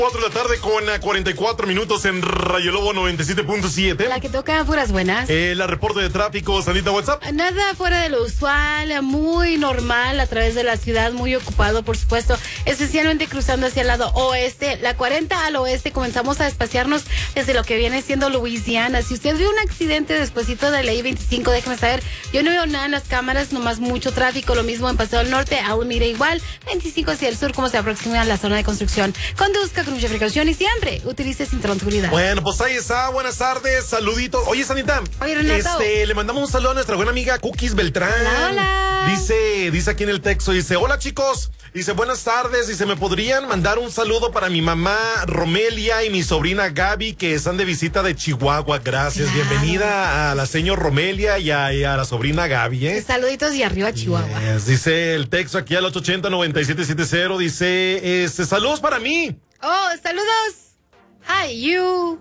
4 de la tarde con 44 minutos en Rayo Lobo 97.7. La que toca puras buenas. La reporte de tráfico, Sandita, WhatsApp. Nada fuera de lo usual, muy normal a través de la ciudad, muy ocupado, por supuesto, especialmente cruzando hacia el lado oeste. La 40 al oeste, comenzamos a espaciarnos desde lo que viene siendo Louisiana. Si usted vio un accidente despuesito de la I-25, déjeme saber. Yo no veo nada en las cámaras, nomás mucho tráfico. Lo mismo en Paseo del Norte, aún mire igual. 25 hacia el sur, como se aproxima a la zona de construcción. Conduzca con mucha precaución y siempre utilice cinturón de seguridad. Bueno, pues ahí está. Buenas tardes, saluditos. Oye, Sanita. Oye, Renato. Le mandamos un saludo a nuestra buena amiga Cookies Beltrán. Hola. Dice aquí en el texto, dice, hola chicos. Dice, buenas tardes. Dice, ¿me podrían mandar un saludo para mi mamá Romelia y mi sobrina Gaby, que están de visita de Chihuahua? Gracias. Claro. Bienvenida a la señor Romelia y a la sobrina Gaby, ¿eh? Saluditos y arriba Chihuahua. Yes. Dice el texto aquí al 880-9770. Dice, saludos para mí. Oh, saludos. Hi, you.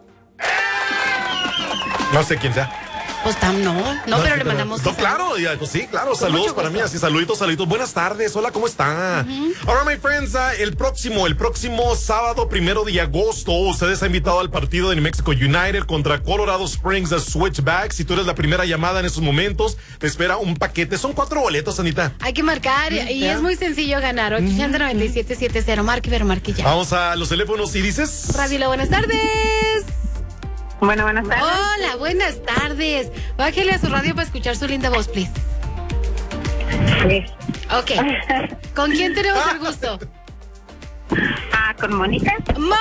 No sé quién sea. Pues no, pero le mandamos. No, claro, pues sí, claro. Saludos para mí, así, saluditos. Buenas tardes, hola, ¿cómo está? Ahora, my friends, el próximo sábado 1 de agosto, ustedes han invitado al partido de New Mexico United contra Colorado Springs de Switchbacks. Si tú eres la primera llamada en esos momentos, te espera un paquete. Son 4 boletos, Anita. Hay que marcar y es muy sencillo ganar. 800-9770, marque ya. Vamos a los teléfonos y dices. Radio, buenas tardes. Bueno, buenas tardes. Hola, buenas tardes. Bájele a su radio para escuchar su linda voz, please. Sí. Ok. ¿Con quién tenemos el gusto? Con Mónica.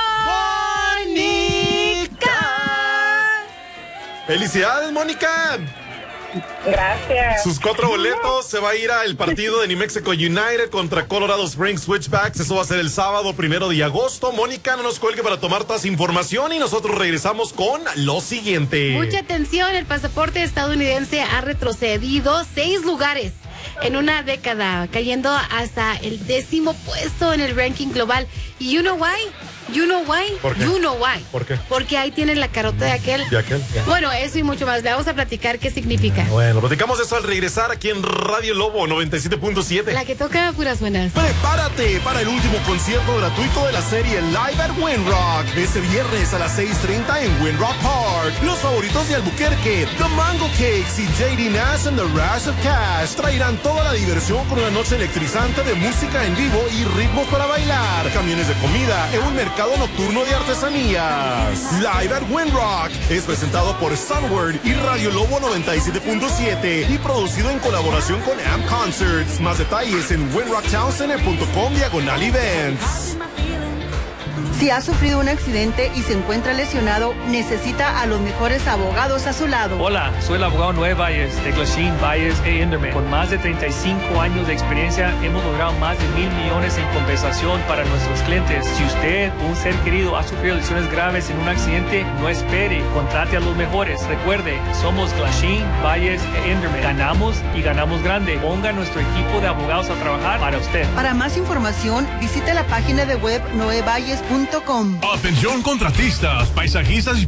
¡Mónica! ¡Felicidades, Mónica! Gracias. Sus 4 boletos se va a ir al partido de New Mexico United contra Colorado Springs Switchbacks. Eso va a ser el sábado 1 de agosto. Mónica, no nos cuelgue para tomar toda esa información y nosotros regresamos con lo siguiente. Mucha atención, el pasaporte estadounidense ha retrocedido 6 lugares en una década, cayendo hasta el 10º puesto en el ranking global. ¿Y you know why? You know why? ¿Por qué? You know why? ¿Por qué? Porque ahí tienen la carota de aquel. ¿De aquel? Bueno, eso y mucho más. Le vamos a platicar qué significa. Bueno, platicamos eso al regresar aquí en Radio Lobo 97.7. La que toca puras buenas. Prepárate para el último concierto gratuito de la serie Live at Windrock. Este viernes a las 6:30 en Windrock Park. Los favoritos de Albuquerque, The Mango Cakes y JD Nash and the Rush of Cash traerán toda la diversión con una noche electrizante de música en vivo y ritmos para bailar, camiones de comida en un mercado nocturno de artesanías. Live at Windrock es presentado por Sunward y Radio Lobo 97.7 y producido en colaboración con Amp Concerts. Más detalles en windrocktowncenter.com/events. Si ha sufrido un accidente y se encuentra lesionado, necesita a los mejores abogados a su lado. Hola, soy el abogado Noé Valles de Glasheen, Valles e Enderman. Con más de 35 años de experiencia, hemos logrado más de $1,000 millones en compensación para nuestros clientes. Si usted o un ser querido ha sufrido lesiones graves en un accidente, no espere, contrate a los mejores. Recuerde, somos Glasheen, Valles e Enderman. Ganamos y ganamos grande. Ponga nuestro equipo de abogados a trabajar para usted. Para más información, visite la página de web noevalles.com. Atención contratistas, paisajistas y